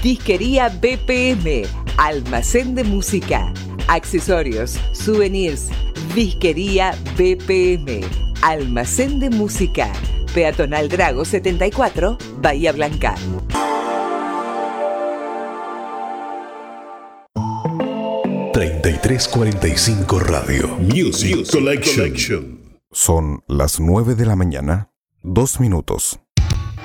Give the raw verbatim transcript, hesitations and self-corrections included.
Disquería B P M, almacén de música, accesorios, souvenirs. Disquería B P M, almacén de música, Peatonal Drago setenta y cuatro, Bahía Blanca. treinta y tres cuarenta y cinco Radio Music, Music Collection. Collection. Son las nueve de la mañana, dos minutos.